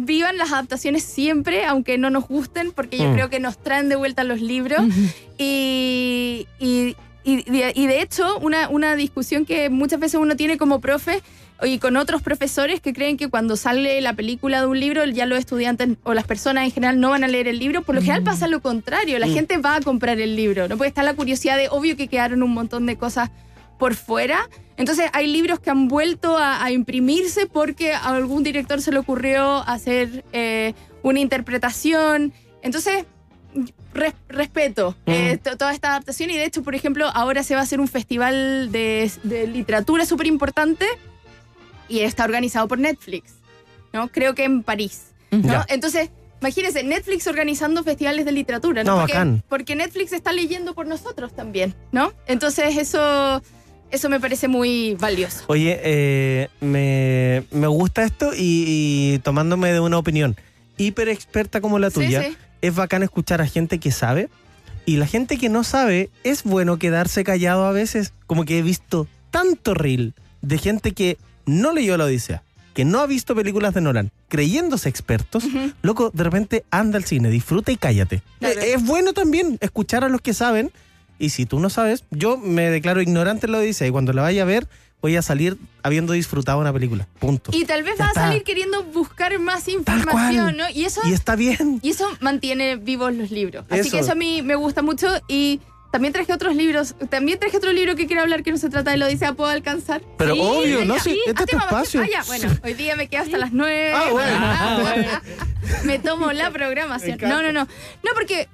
vivan las adaptaciones siempre, aunque no nos gusten, porque yo creo que nos traen de vuelta los libros. Y de hecho, una discusión que muchas veces uno tiene como profe y con otros profesores que creen que cuando sale la película de un libro ya los estudiantes o las personas en general no van a leer el libro. Por lo general pasa lo contrario, la gente va a comprar el libro, no puede estar la curiosidad de obvio que quedaron un montón de cosas por fuera. Entonces hay libros que han vuelto a imprimirse porque a algún director se le ocurrió hacer una interpretación. Entonces respeto toda esta adaptación, y de hecho, por ejemplo, ahora se va a hacer un festival de literatura súper importante y está organizado por Netflix, ¿no? Creo que en París, ¿no? Entonces, imagínense, Netflix organizando festivales de literatura, ¿no? Porque Netflix está leyendo por nosotros también, ¿no? Entonces eso me parece muy valioso. Oye, me gusta esto y tomándome de una opinión hiper experta como la tuya, sí. Es bacán escuchar a gente que sabe, y la gente que no sabe, es bueno quedarse callado a veces. Como que he visto tanto reel de gente que no leyó la Odisea, que no ha visto películas de Nolan, creyéndose expertos. Loco, de repente anda al cine, disfruta y cállate. Claro. Es bueno también escuchar a los que saben, y si tú no sabes, yo me declaro ignorante en la Odisea, y cuando la vaya a ver, voy a salir habiendo disfrutado una película. Punto. Y tal vez vas a salir queriendo buscar más información, ¿no? Y está bien. Y eso mantiene vivos los libros. Así que eso a mí me gusta mucho. Y también traje otros libros. También traje otro libro que quiero hablar que no se trata de la Odisea. ¿Puedo alcanzar? Pero sí, obvio, no sé. Este es tu espacio. Bueno, hoy día me quedo hasta las 9. Bueno. Me tomo la programación. No, porque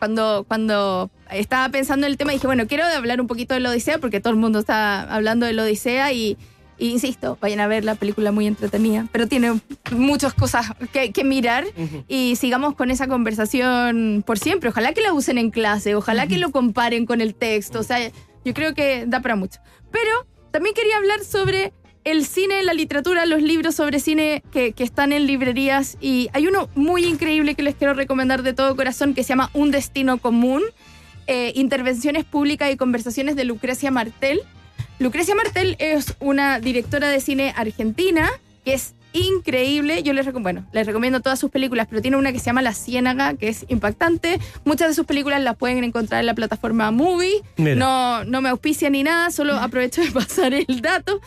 cuando estaba pensando en el tema dije, bueno, quiero hablar un poquito de la Odisea porque todo el mundo está hablando de la Odisea y insisto, vayan a ver la película, muy entretenida, pero tiene muchas cosas que mirar y sigamos con esa conversación por siempre. Ojalá que la usen en clase, ojalá que lo comparen con el texto. O sea, yo creo que da para mucho. Pero también quería hablar sobre el cine, la literatura, los libros sobre cine que están en librerías, y hay uno muy increíble que les quiero recomendar de todo corazón que se llama Un destino común, intervenciones públicas y conversaciones de Lucrecia Martel. Lucrecia Martel es una directora de cine argentina que es increíble. Yo les recomiendo todas sus películas, pero tiene una que se llama La Ciénaga, que es impactante. Muchas de sus películas las pueden encontrar en la plataforma Movie. No me auspicia ni nada, solo aprovecho de pasar el dato.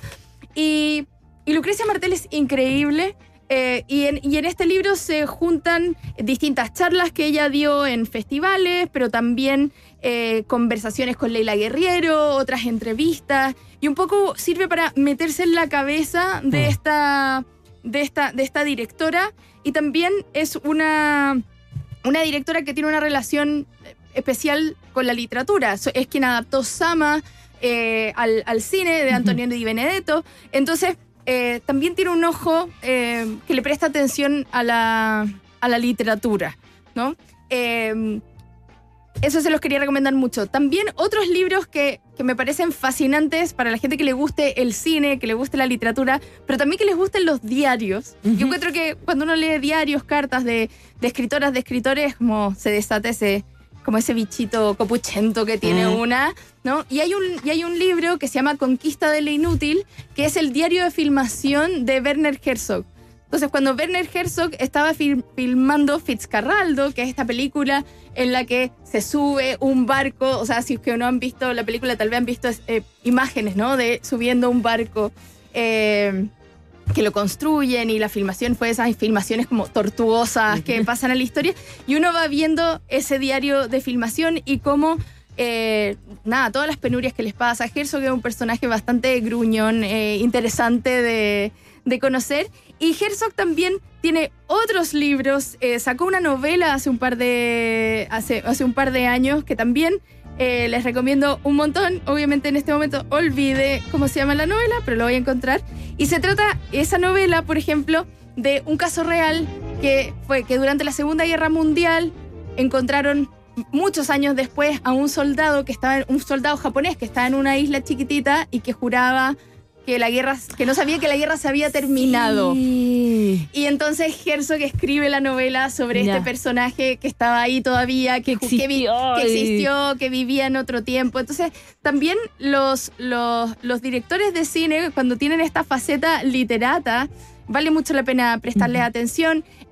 Y Lucrecia Martel es increíble. Y en este libro se juntan distintas charlas que ella dio en festivales, pero también conversaciones con Leila Guerriero, otras entrevistas, y un poco sirve para meterse en la cabeza de esta directora. Y también es una directora que tiene una relación especial con la literatura. Es quien adaptó Sama al cine de Antonioni Di Benedetto. Entonces también tiene un ojo que le presta atención a la literatura, ¿no? Eso se los quería recomendar mucho. También otros libros que me parecen fascinantes para la gente que le guste el cine, que le guste la literatura, pero también que les gusten los diarios. Yo encuentro que cuando uno lee diarios, cartas de escritoras, de escritores, como se desata ese bichito copuchento que tiene una, ¿no? Y hay un libro que se llama Conquista de lo Inútil, que es el diario de filmación de Werner Herzog. Entonces, cuando Werner Herzog estaba filmando Fitzcarraldo, que es esta película en la que se sube un barco, o sea, si es que no han visto la película, tal vez han visto imágenes, ¿no? De subiendo un barco que lo construyen, y la filmación fue esas filmaciones como tortuosas que pasan a la historia, y uno va viendo ese diario de filmación y cómo todas las penurias que les pasa. Herzog es un personaje bastante gruñón, interesante de conocer, y Herzog también tiene otros libros. Sacó una novela hace un par de años que también les recomiendo un montón. Obviamente en este momento olvidé cómo se llama la novela, pero lo voy a encontrar. Y se trata esa novela, por ejemplo, de un caso real que fue que durante la Segunda Guerra Mundial encontraron muchos años después a un soldado japonés que estaba en una isla chiquitita y que juraba que no sabía que la guerra se había terminado. Sí. Y entonces Herzog escribe la novela sobre este personaje que estaba ahí todavía, que existió, que vivía en otro tiempo. Entonces también los directores de cine, cuando tienen esta faceta literata, vale mucho la pena prestarles atención.